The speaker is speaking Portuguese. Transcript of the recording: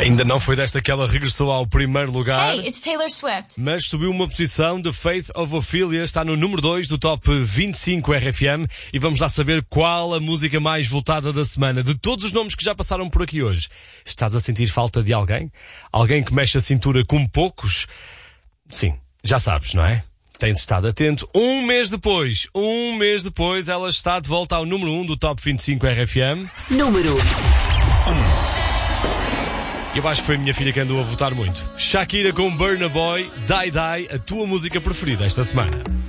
Ainda não foi desta que ela regressou ao primeiro lugar. Hey, it's Taylor Swift. Mas subiu uma posição. The Faith of Ophelia está no número 2 do Top 25 RFM. E vamos lá saber qual a música mais votada da semana. De todos os nomes que já passaram por aqui hoje, estás a sentir falta de alguém? Alguém que mexe a cintura como poucos? Sim, já sabes, não é? Tens estado atento. Um mês depois, ela está de volta ao número 1 do Top 25 RFM. Número 1. Eu acho que foi a minha filha que andou a votar muito. Shakira com Burna Boy, Die Die, a tua música preferida esta semana.